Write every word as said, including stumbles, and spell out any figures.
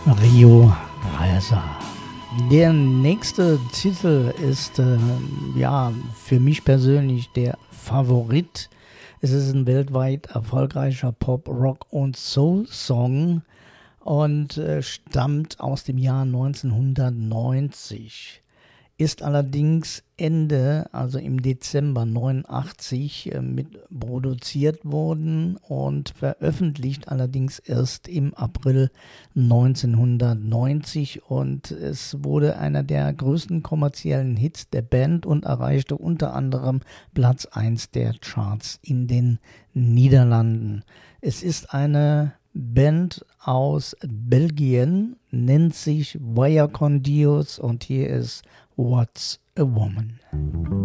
Rio Reiser. Der nächste Titel ist äh, ja für mich persönlich der Favorit. Es ist ein weltweit erfolgreicher Pop, Rock und Soul-Song und äh, stammt aus dem Jahr neunzehnhundertneunzig. Ist allerdings Ende, also im Dezember neunundachtzig, äh, mit produziert worden und veröffentlicht allerdings erst im April neunzehnhundertneunzig, und es wurde einer der größten kommerziellen Hits der Band und erreichte unter anderem Platz eins der Charts in den Niederlanden. Es ist eine Band aus Belgien, nennt sich Vaya con Dios, und hier ist What's a Woman?